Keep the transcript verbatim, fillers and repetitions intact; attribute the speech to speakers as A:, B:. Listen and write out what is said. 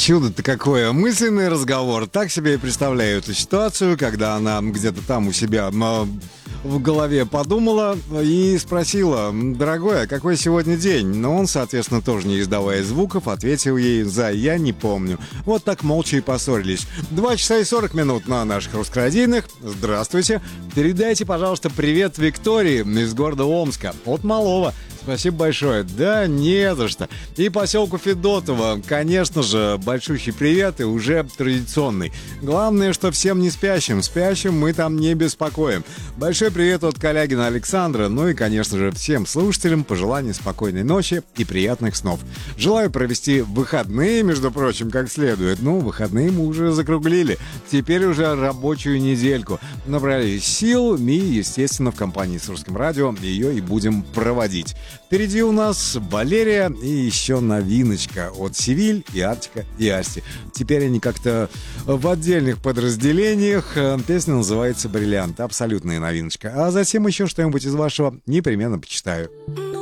A: Чудо-то какое. Мысленный разговор. Так себе и представляю эту ситуацию, когда она где-то там у себя в голове подумала и спросила: дорогой, а какой сегодня день? Но он, соответственно, тоже не издавая звуков, ответил ей: за, я не помню. Вот так молча и поссорились. Два часа и сорок минут на наших русскородийных. Здравствуйте. Передайте, пожалуйста, привет Виктории из города Омска от малого. Спасибо большое. Да не за что. И поселку Федотово, конечно же, большущий привет и уже традиционный. Главное, что всем не спящим. Спящим мы там не беспокоим. Большой привет от Калягина Александра. Ну и, конечно же, всем слушателям пожеланий спокойной ночи и приятных снов. Желаю провести выходные, между прочим, как следует. Ну, выходные мы уже закруглили. Теперь уже рабочую недельку. Набрали сил и, естественно, в компании с Русским радио ее и будем проводить. Впереди у нас Валерия и еще новиночка от Севиль и Артика и Асти. Теперь они как-то в отдельных подразделениях. Песня называется «Бриллиант». Абсолютная новиночка. А затем еще что-нибудь из вашего непременно почитаю.